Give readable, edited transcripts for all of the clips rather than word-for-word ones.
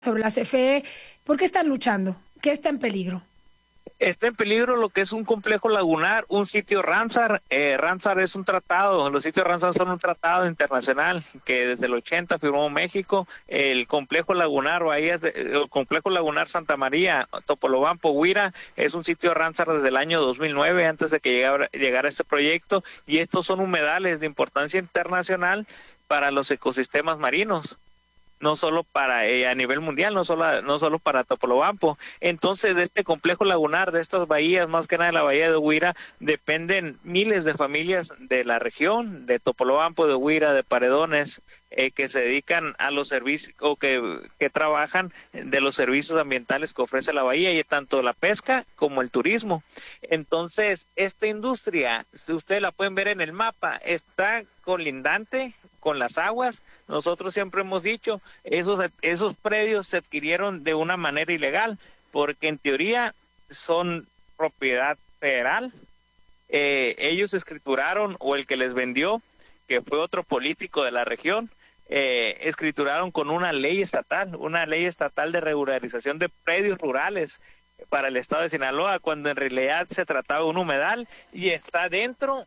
sobre la CFE. ¿Por qué están luchando? ¿Qué está en peligro? Está en peligro lo que es un complejo lagunar, un sitio Ramsar. Ramsar es un tratado, los sitios Ramsar son un tratado internacional que desde el 80 firmó México. El complejo lagunar, el complejo lagunar Santa María, Topolobampo, Huira, es un sitio Ramsar desde el año 2009, antes de que llegara este proyecto, y estos son humedales de importancia internacional para los ecosistemas marinos, no solo para a nivel mundial, no solo para Topolobampo. Entonces, de este complejo lagunar, de estas bahías, más que nada de la bahía de Huira, dependen miles de familias de la región, de Topolobampo, de Huira, de Paredones, que se dedican a los servicios o que trabajan de los servicios ambientales que ofrece la bahía, y tanto la pesca como el turismo. Entonces, esta industria, si ustedes la pueden ver en el mapa, está colindante con las aguas. Nosotros siempre hemos dicho, esos predios se adquirieron de una manera ilegal, porque en teoría son propiedad federal. Ellos escrituraron, o el que les vendió, que fue otro político de la región, escrituraron con una ley estatal de regularización de predios rurales para el estado de Sinaloa, cuando en realidad se trataba de un humedal, y está dentro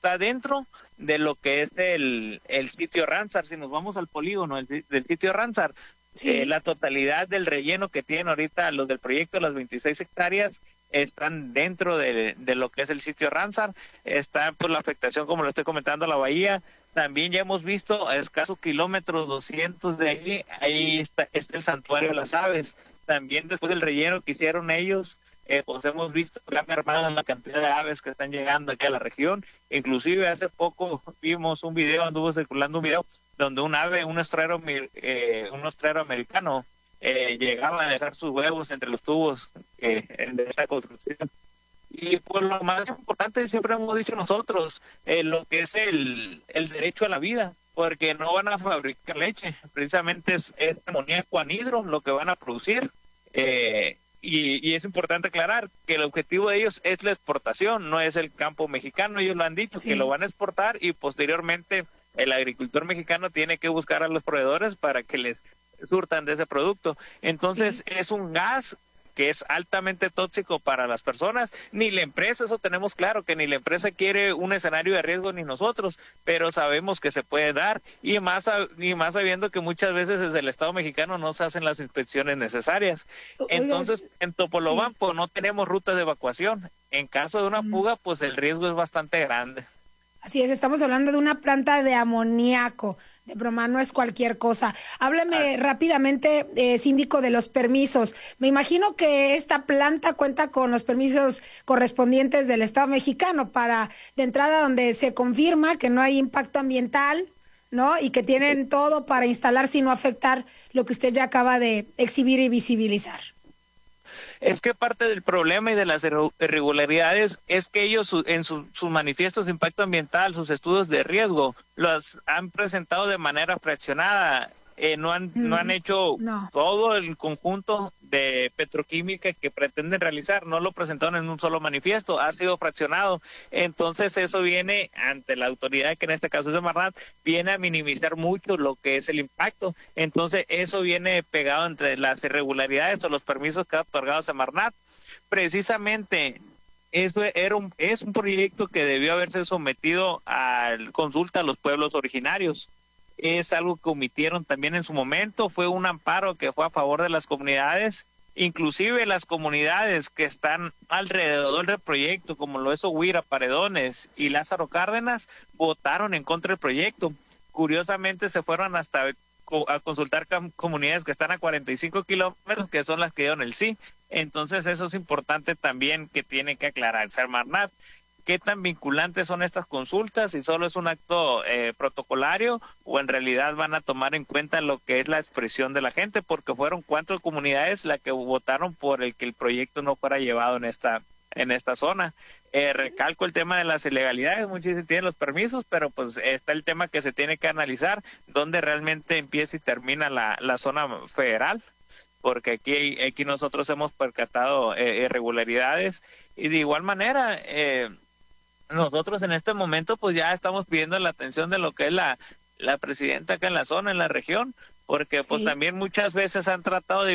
de lo que es el sitio Ramsar. Si nos vamos al polígono del sitio Ramsar, Sí. la totalidad del relleno que tienen ahorita los del proyecto, las 26 hectáreas, están dentro de lo que es el sitio Ramsar. Está por la afectación, como lo estoy comentando, a la bahía. También ya hemos visto a escasos kilómetros 200 de ahí está el santuario de las aves. También después del relleno que hicieron ellos, pues hemos visto que han mermado la cantidad de aves que están llegando aquí a la región. Inclusive hace poco vimos un video, anduvo circulando un video donde un ave, un ostrero americano, llegaba a dejar sus huevos entre los tubos de esta construcción. Y pues lo más importante, siempre hemos dicho nosotros, lo que es el derecho a la vida, porque no van a fabricar leche, precisamente es amoníaco anhidro lo que van a producir. Y es importante aclarar que el objetivo de ellos es la exportación, no es el campo mexicano. Ellos lo han dicho, que lo Sí. van a exportar, y posteriormente el agricultor mexicano tiene que buscar a los proveedores para que les surtan de ese producto. Sí. Entonces es un gas que es altamente tóxico para las personas. Ni la empresa, eso tenemos claro, que ni la empresa quiere un escenario de riesgo, ni nosotros, pero sabemos que se puede dar, y más sabiendo que muchas veces desde el Estado mexicano no se hacen las inspecciones necesarias. Oiga, Entonces, en sí. Topolobampo no tenemos rutas de evacuación. En caso de una Mm. fuga, pues el riesgo es bastante grande. Así es, estamos hablando de una planta de amoníaco. De broma, no es cualquier cosa. Hábleme rápidamente, síndico, de los permisos. Me imagino que esta planta cuenta con los permisos correspondientes del Estado mexicano para, de entrada, donde se confirma que no hay impacto ambiental, ¿no? Y que tienen todo para instalar sin no afectar lo que usted ya acaba de exhibir y visibilizar. Es que parte del problema y de las irregularidades es que ellos en sus manifiestos de impacto ambiental, sus estudios de riesgo, los han presentado de manera fraccionada. No han hecho No. todo el conjunto de petroquímica que pretenden realizar, no lo presentaron en un solo manifiesto, ha sido fraccionado. Entonces eso viene ante la autoridad, que en este caso es de Marnat, viene a minimizar mucho lo que es el impacto. Entonces eso viene pegado entre las irregularidades o los permisos que ha otorgado Semarnat. Precisamente es un proyecto que debió haberse sometido a consulta a los pueblos originarios. Es algo que omitieron también en su momento. Fue un amparo que fue a favor de las comunidades, inclusive las comunidades que están alrededor del proyecto, como lo es Huira, Paredones y Lázaro Cárdenas, votaron en contra del proyecto. Curiosamente se fueron hasta a consultar comunidades que están a 45 kilómetros, que son las que dieron el sí. Entonces eso es importante también, que tiene que aclarar Semarnat. ¿Qué tan vinculantes son estas consultas? Si solo es un acto protocolario, o en realidad van a tomar en cuenta lo que es la expresión de la gente, porque fueron 4 comunidades las que votaron por el que el proyecto no fuera llevado en esta zona. Recalco el tema de las ilegalidades. Muchos sí tienen los permisos, pero pues está el tema que se tiene que analizar, dónde realmente empieza y termina la zona federal, porque aquí nosotros hemos percatado irregularidades. Y de igual manera, nosotros en este momento pues ya estamos pidiendo la atención de lo que es la presidenta acá en la zona, en la región, porque pues Sí. también muchas veces han tratado de